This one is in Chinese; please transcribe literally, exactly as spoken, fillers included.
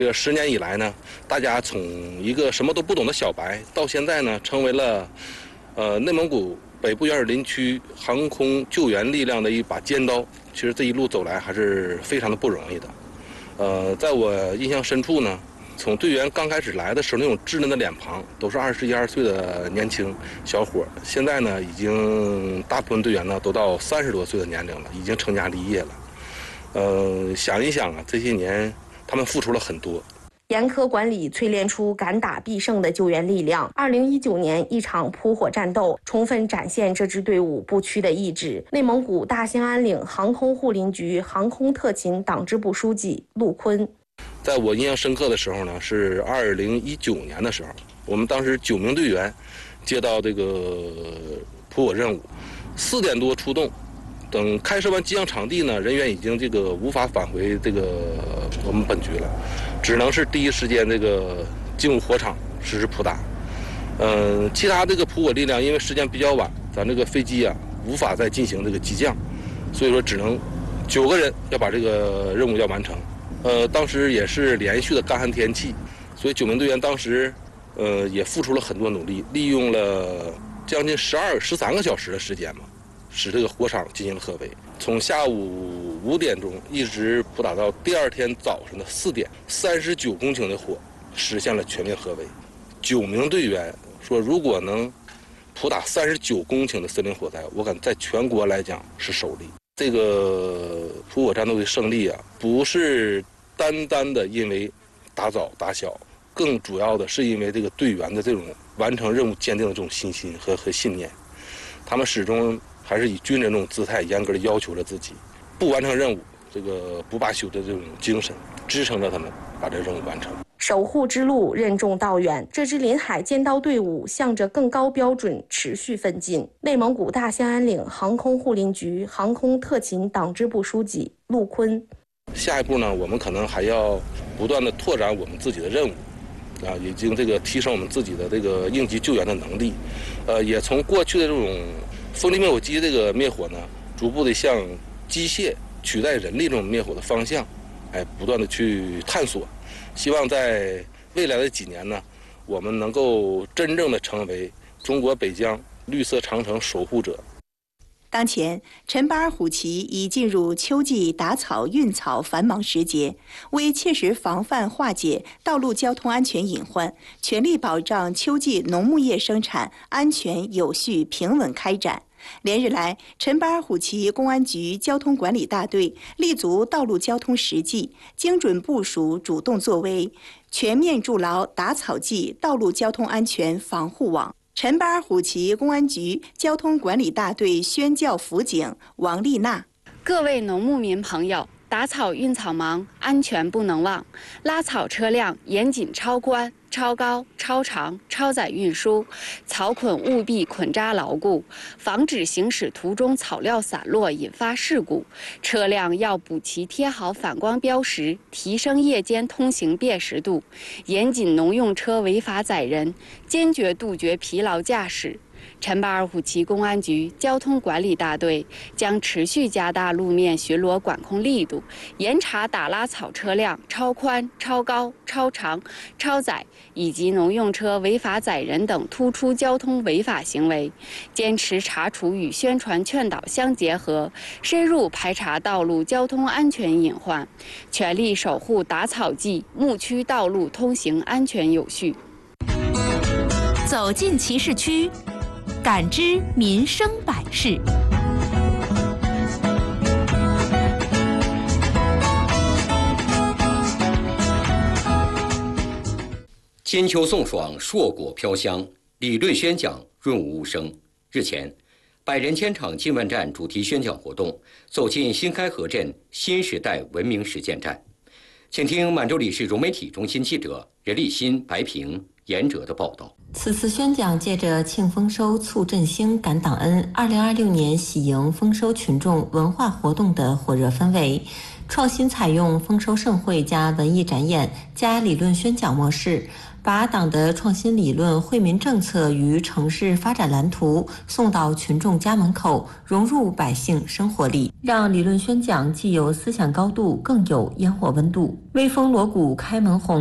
这个十年以来呢，大家从一个什么都不懂的小白，到现在呢，成为了呃内蒙古北部原始林区航空救援力量的一把尖刀。其实这一路走来还是非常的不容易的。呃，在我印象深处呢，从队员刚开始来的时候那种稚嫩的脸庞，都是二十一二岁的年轻小伙。现在呢，已经大部分队员呢都到三十多岁的年龄了，已经成家立业了。呃，想一想啊，这些年他们付出了很多。 严苛管理淬炼出敢打必胜的救援力量。二零一九年一场扑火战斗，充分展现这支队伍不屈的意志。内蒙古大兴安岭航空护林局航空特勤党支部书记陆坤。 在我印象深刻的时候呢，是二零一九年的时候，我们当时九名队员接到这个扑火任务，四点多出动。等开设完机降场地呢，人员已经这个无法返回这个我们本局了，只能是第一时间这个进入火场实施扑打。嗯、呃，其他这个扑火力量因为时间比较晚，咱这个飞机啊无法再进行这个机降，所以说只能九个人要把这个任务要完成。呃，当时也是连续的干旱天气，所以九名队员当时呃也付出了很多努力，利用了将近十二十三个小时的时间嘛。使这个火场进行了合围，从下午五点钟一直扑打到第二天早上的四点，三十九公顷的火实现了全面合围。九名队员说，如果能扑打三十九公顷的森林火灾，我敢在全国来讲是首例。这个扑火战斗的胜利啊，不是单单的因为打早打小，更主要的是因为这个队员的这种完成任务坚定的这种信心和和信念，他们始终还是以军人这种姿态严格的要求着自己，不完成任务这个不罢休的这种精神支撑着他们把这任务完成。 守护之路任重道远，这支临海尖刀队伍向着更高标准持续奋进。内蒙古大兴安岭航空护林局航空特勤党支部书记陆坤。 下一步呢，我们可能还要不断的拓展我们自己的任务啊，已经这个提升我们自己的这个应急救援的能力，呃，也从过去的这种风力灭火机这个灭火呢，逐步的向机械取代人力这种灭火的方向，哎，不断的去探索。希望在未来的几年呢，我们能够真正的成为中国北疆绿色长城守护者。 当前，陈巴尔虎旗已进入秋季打草运草繁忙时节，为切实防范化解道路交通安全隐患，全力保障秋季农牧业生产安全有序平稳开展。连日来，陈巴尔虎旗公安局交通管理大队立足道路交通实际，精准部署主动作为，全面筑牢打草季道路交通安全防护网。陈巴尔虎旗公安局交通管理大队宣教辅警王丽娜： 各位农牧民朋友，打草运草忙，安全不能忘。拉草车辆严谨超宽、超高、超长、超载运输，草捆务必捆扎牢固，防止行驶途中草料散落引发事故。车辆要补齐贴好反光标识，提升夜间通行辨识度，严谨农用车违法载人，坚决杜绝疲劳驾驶。陈巴尔虎旗公安局交通管理大队将持续加大路面巡逻管控力度，严查打拉草车辆超宽、超高、超长、超载以及农用车违法载人等突出交通违法行为，坚持查处与宣传劝导相结合，深入排查道路交通安全隐患，全力守护打草季牧区道路通行安全有序。 走进骑士区，感知民生百事。 金秋送爽，硕果飘香，理论宣讲润物无声。日前，百人千场进问站主题宣讲活动走进新开河镇新时代文明实践站，请听满洲里市融媒体中心记者任立新、白平、严哲的报道。 此次宣讲借着庆丰收、促振兴、感党恩二零二六年喜迎丰收群众文化活动的火热氛围， 创新采用丰收盛会加文艺展演加理论宣讲模式，把党的创新理论、惠民政策与城市发展蓝图送到群众家门口，融入百姓生活里，让理论宣讲既有思想高度，更有烟火温度。威风锣鼓开门红。